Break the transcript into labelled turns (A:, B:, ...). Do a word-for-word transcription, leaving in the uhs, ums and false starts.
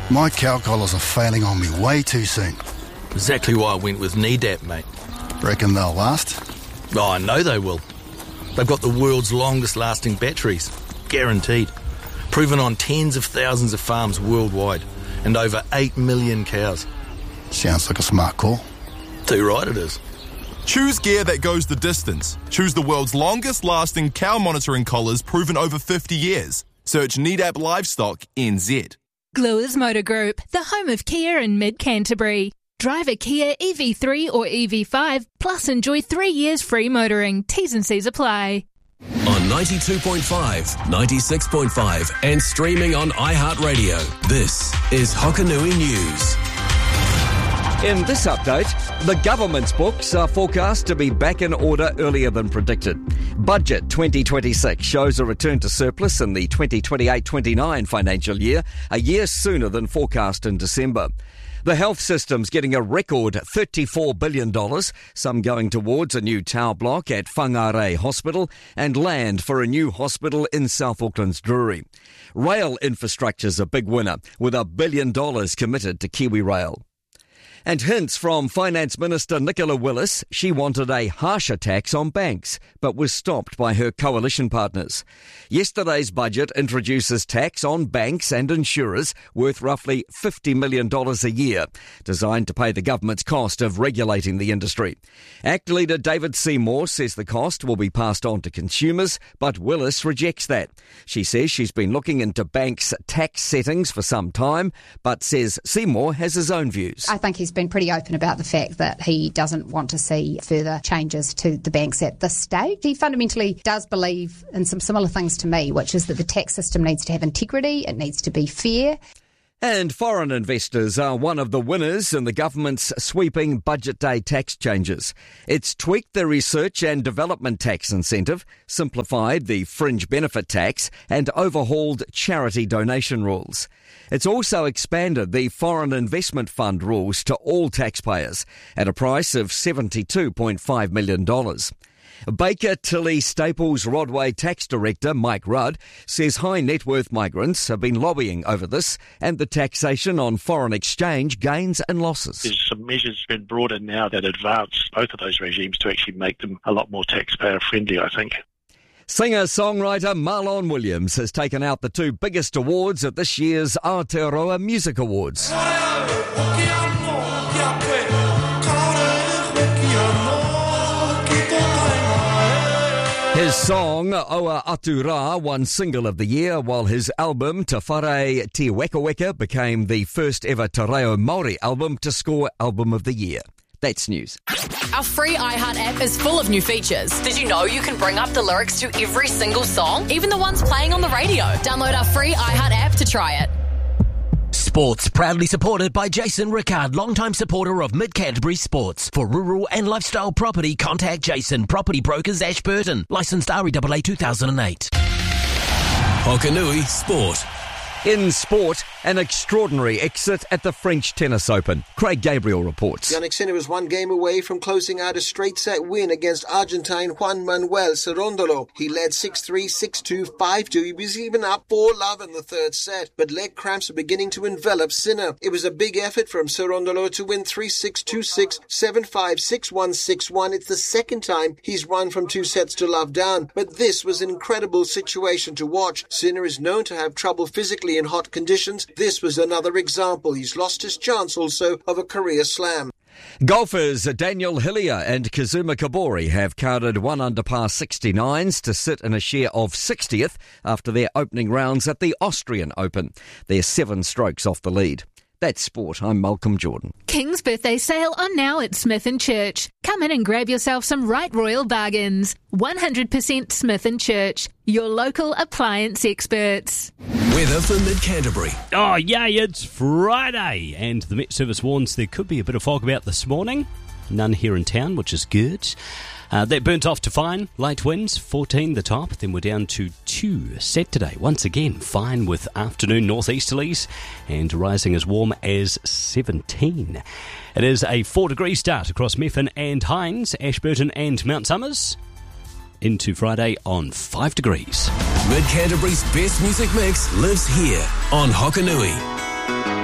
A: My cow collars are failing on me way too soon.
B: Exactly why I went with Nedap, mate.
A: Reckon they'll last?
B: Oh, I know they will. They've got the world's longest lasting batteries. Guaranteed. Proven on tens of thousands of farms worldwide and over eight million cows.
A: Sounds like a smart call.
B: Too right it is.
C: Choose gear that goes the distance. Choose the world's longest lasting cow monitoring collars proven over fifty years. Search Nedap Livestock N Z.
D: Gluers Motor Group, the home of Kia in mid-Canterbury. Drive a Kia E V three or E V five, plus enjoy three years free motoring. T's and C's apply.
E: On ninety-two point five, ninety-six point five and streaming on iHeartRadio, this is Hokanui News.
F: In this update, the government's books are forecast to be back in order earlier than predicted. Budget twenty twenty-six shows a return to surplus in the twenty twenty-eight twenty-nine financial year, a year sooner than forecast in December. The health system's getting a record thirty-four billion dollars, some going towards a new tower block at Whangarei Hospital and land for a new hospital in South Auckland's Drury. Rail infrastructure's a big winner, with a billion dollars committed to Kiwi Rail. And hints from Finance Minister Nicola Willis she wanted a harsher tax on banks, but was stopped by her coalition partners. Yesterday's budget introduces tax on banks and insurers worth roughly fifty million dollars a year, designed to pay the government's cost of regulating the industry. ACT leader David Seymour says the cost will be passed on to consumers, but Willis rejects that. She says she's been looking into banks' tax settings for some time, but says Seymour has his own views.
G: I think he's been pretty open about the fact that he doesn't want to see further changes to the banks at this stage. He fundamentally does believe in some similar things to me, which is that the tax system needs to have integrity, it needs to be fair.
F: And foreign investors are one of the winners in the government's sweeping Budget Day tax changes. It's tweaked the research and development tax incentive, simplified the fringe benefit tax, and overhauled charity donation rules. It's also expanded the Foreign Investment Fund rules to all taxpayers at a price of seventy-two point five million dollars. Baker Tilly Staples Rodway Tax Director Mike Rudd says high net worth migrants have been lobbying over this and the taxation on foreign exchange gains and losses.
H: There's some measures been brought in now that advance both of those regimes to actually make them a lot more taxpayer friendly, I think.
F: Singer-songwriter Marlon Williams has taken out the two biggest awards at this year's Aotearoa Music Awards. His song, Oa Atu Rā, won Single of the Year, while his album, Te Whare Te Weka Weka, became the first ever Te Reo Māori album to score Album of the Year. That's news.
I: Our free iHeart app is full of new features. Did you know you can bring up the lyrics to every single song, even the ones playing on the radio? Download our free iHeart app to try it.
J: Sports, proudly supported by Jason Rickard, longtime supporter of Mid-Canterbury Sports. For rural and lifestyle property, contact Jason, Property Brokers Ashburton. Licensed R E A A two thousand eight.
E: Hokanui Sport.
F: In sport, an extraordinary exit at the French Tennis Open. Craig Gabriel reports.
K: Jannik Sinner was one game away from closing out a straight-set win against Argentine Juan Manuel Cerundolo. He led six three, six two, five two. He was even up four love in the third set, but leg cramps were beginning to envelop Sinner. It was a big effort from Cerundolo to win three six, two six, seven five, six one, six one. It's the second time he's run from two sets to love down, but this was an incredible situation to watch. Sinner is known to have trouble physically in hot conditions. This was another example. He's lost his chance also of a career slam.
F: Golfers Daniel Hillier and Kazuma Kabori have carded one under par sixty-nines to sit in a share of sixtieth after their opening rounds at the Austrian Open. They're seven strokes off the lead. That's sport. I'm Malcolm Jordan.
D: King's birthday sale on now at Smith and Church. Come in and grab yourself some right royal bargains. one hundred percent Smith and Church, your local appliance experts.
E: Weather for Mid-Canterbury.
L: Oh, yay, it's Friday. And the Met Service warns there could be a bit of fog about this morning. None here in town, which is good. Uh, that burnt off to fine. Light winds, fourteen the top. Then we're down to two set today. Once again, fine with afternoon northeasterlies and rising as warm as seventeen. It is a four degree start across Methven and Hines, Ashburton and Mount Somers. Into Friday on five degrees.
E: Mid-Canterbury's best music mix lives here on Hokanui.